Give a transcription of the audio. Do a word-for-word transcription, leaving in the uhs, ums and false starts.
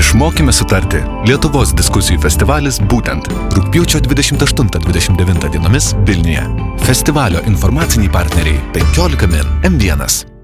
Išmokime sutarti. Lietuvos diskusijų festivalis būtent rugpjūčio dvidešimt aštuntą dvidešimt devintą dienomis Vilniuje. Festivalio informaciniai partneriai penkiolika min, M vienas.